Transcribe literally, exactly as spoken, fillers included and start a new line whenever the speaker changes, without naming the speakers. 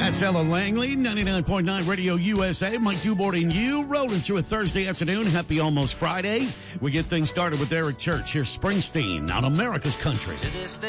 That's Ella Langley, ninety-nine point nine Radio U S A. Mike Dubort and you rolling through a Thursday afternoon. Happy almost Friday. We get things started with Eric Church. Here's Springsteen on America's Country.